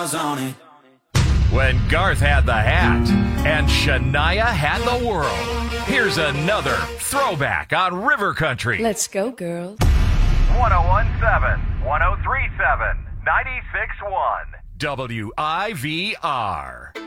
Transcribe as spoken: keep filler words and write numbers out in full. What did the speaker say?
miles on it. When Garth had the hat and Shania had the world. Here's another throwback on River Country. Let's go, girls. one oh one point seven, one oh three point seven, ninety-six point one W I V R.